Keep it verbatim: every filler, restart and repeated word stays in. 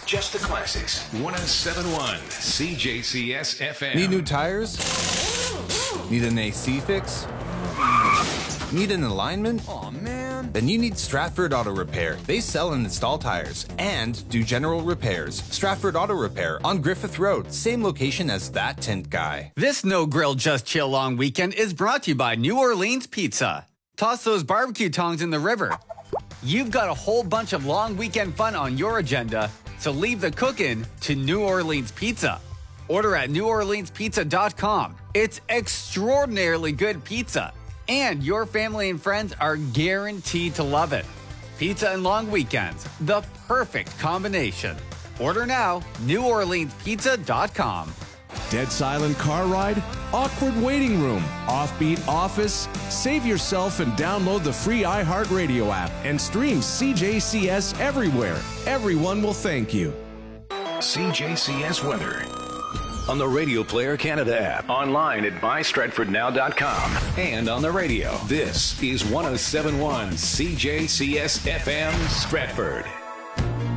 just the classics. one oh seven point one C J C S F M. Need new tires? Need an A C fix? Need an alignment? Aw, man. Then you need Stratford Auto Repair. They sell and install tires and do general repairs. Stratford Auto Repair on Griffith Road, same location as That Tint Guy. This No Grill Just Chill long weekend is brought to you by New Orleans Pizza. Toss those barbecue tongs in the river. You've got a whole bunch of long weekend fun on your agenda, so leave the cooking to New Orleans Pizza. Order at new orleans pizza dot com. It's extraordinarily good pizza, and your family and friends are guaranteed to love it. Pizza and long weekends, the perfect combination. Order now, new orleans pizza dot com. Dead silent car ride? Awkward waiting room? Offbeat office? Save yourself and download the free iHeartRadio app and stream C J C S everywhere. Everyone will thank you. C J C S weather on the Radio Player Canada app, online at buy stratford now dot com, and on the radio. This is one oh seven point one C J C S F M Stratford.